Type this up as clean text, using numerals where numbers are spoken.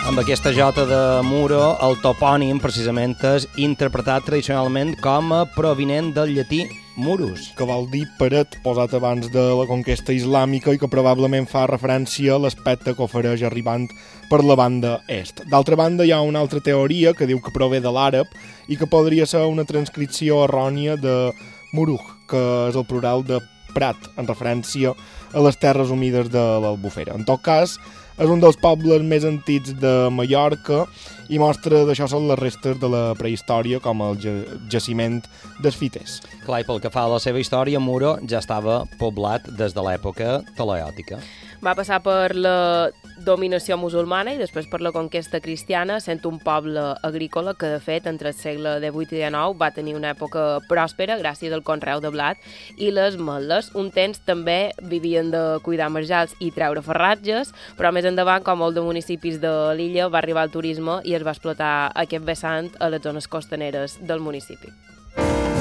Amb aquesta jota de Muro, el topònim precisament és interpretat tradicionalment com a provinent del llatí murus, que vol dir paret posat abans de la conquesta islàmica i que probablement fa referència a l'aspecte que ofereix arribant per la banda est. D'altra banda, hi ha una altra teoria que diu que prové de l'àrab i que podria ser una transcripció errònia de muruj, que és el plural de prat, en referència a les terres humides de l'Albufera. En tot cas, és un dels pobles més antics de Mallorca i mostra d'això són les restes de la prehistòria, com el jaciment d'Esfites. Clar, i pel que fa a la seva història, Muro ja estava poblat des de l'època paleòtica. Va passar per la dominació musulmana i després per la conquesta cristiana, sent un poble agrícola que, de fet, entre el segle XVIII i XIX va tenir una època pròspera gràcies al conreu de blat i les meles. Un temps també vivien de cuidar marjals i treure farratges, però més endavant, com molts de municipis de l'illa, va arribar el turisme i es va explotar aquest vessant a les zones costaneres del municipi.